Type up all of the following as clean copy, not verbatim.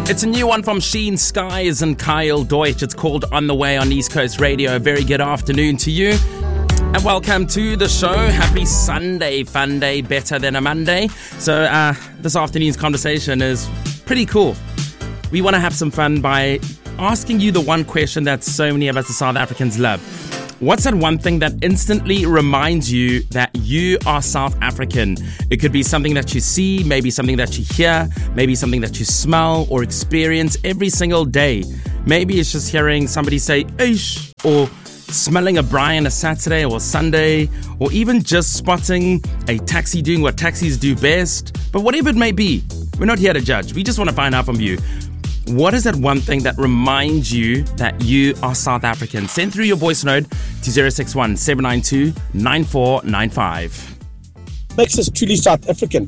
It's a new one from Sheen Skies and Kyle Deutsch. It's called On the Way on East Coast Radio. A very good afternoon to you. And welcome to the show. Happy Sunday, fun day, better than a Monday. So this afternoon's conversation is pretty cool. We want to have some fun by asking you the one question that so many of us as South Africans love. What's that one thing that instantly reminds you that you are South African? It could be something that you see, maybe something that you hear, maybe something that you smell or experience every single day. Maybe it's just hearing somebody say, "Eish," or smelling a braai on a Saturday or Sunday, or even just spotting a taxi doing what taxis do best. But whatever it may be, we're not here to judge. We just want to find out from you. What is that one thing that reminds you that you are South African? Send through your voice note to 061 792 9495. Makes us truly South African.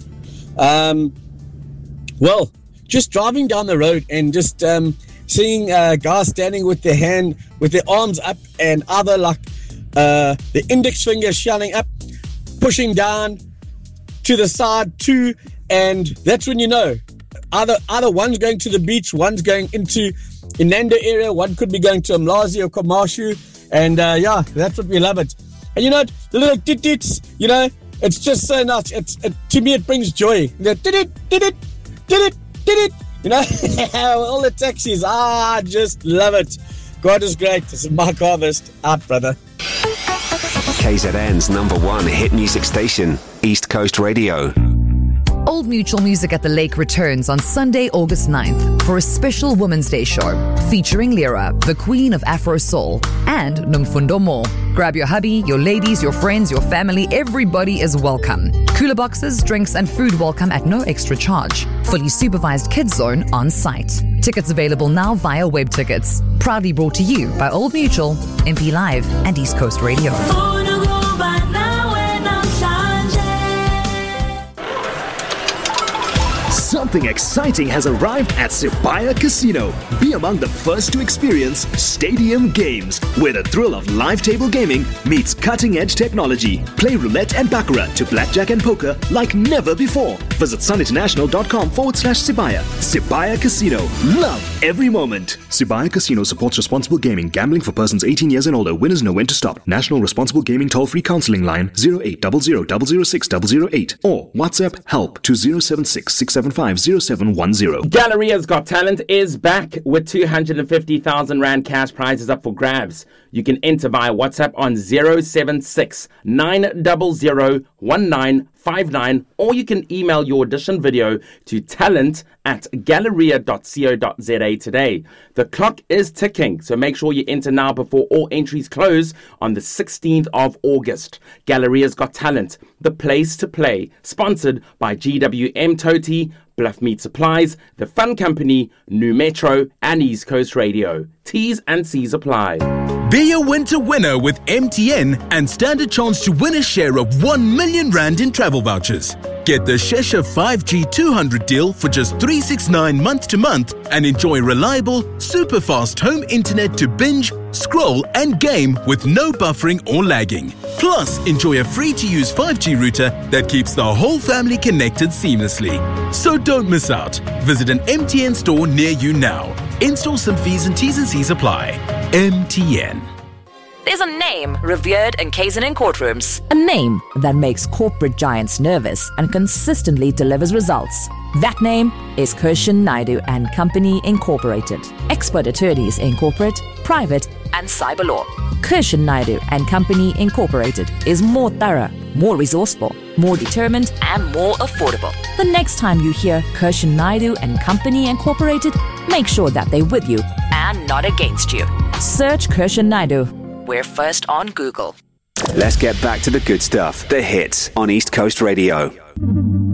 Well, just driving down the road and just seeing guys standing with their arms up and either like the index finger shining up, pushing down to the side too, and that's when you know. Either one's going to the beach, one's going into Inanda area, one could be going to Umlazi or Kamashu, and that's what we love it. And you know, the little tit-tits, you know, it's just so nice. To me, it brings joy. The tit-tit, you know, all the taxis, I just love it. God is great. This is Mark Harvest. Out, brother. KZN's #1 hit music station, East Coast Radio. Old Mutual Music at the Lake returns on Sunday, August 9th for a special Women's Day show featuring Lyra, the queen of Afro Soul, and Nomfundo Mo. Grab your hubby, your ladies, your friends, your family, everybody is welcome. Cooler boxes, drinks and food welcome at no extra charge. Fully supervised kids zone on site. Tickets available now via web tickets. Proudly brought to you by Old Mutual, MP Live and East Coast Radio. Something exciting has arrived at Sibaya Casino. Be among the first to experience Stadium Games, where the thrill of live table gaming meets cutting-edge technology. Play roulette and baccarat to blackjack and poker like never before. Visit suninternational.com/Sibaya. Sibaya Casino. Love every moment. Sibaya Casino supports responsible gaming. Gambling for persons 18 years and older. Winners know when to stop. National Responsible Gaming Toll-Free Counseling Line 0800 006 008 or WhatsApp help to 076 675 0710. Galleria's Got Talent is back with 250,000 Rand cash prizes up for grabs. You can enter via WhatsApp on 076 900 1959, or you can email your audition video to talent@galleria.co.za today. The clock is ticking, so make sure you enter now before all entries close on the 16th of August. Galleria's Got Talent, the place to play. Sponsored by GWM Toti, Bluff Meat Supplies, The Fun Company, New Metro, and East Coast Radio. T's and C's apply. Be a winter winner with MTN and stand a chance to win a share of 1 million Rand in travel vouchers. Get the Shesha 5G 200 deal for just $369 month to month and enjoy reliable, super fast home internet to binge, scroll and game with no buffering or lagging. Plus, enjoy a free-to-use 5G router that keeps the whole family connected seamlessly. So don't miss out. Visit an MTN store near you now. Install some fees and T's and C's apply. MTN. There's a name revered in KZN courtrooms. A name that makes corporate giants nervous and consistently delivers results. That name is Kirshan Naidu and Company Incorporated. Expert attorneys in corporate, private, and cyber law. Kirshan Naidu and Company Incorporated is more thorough, more resourceful, more determined, and more affordable. The next time you hear Kirshan Naidu and Company Incorporated, make sure that they're with you and not against you. Search Kirshan Naidu. We're first on Google. Let's get back to the good stuff. The hits on East Coast Radio.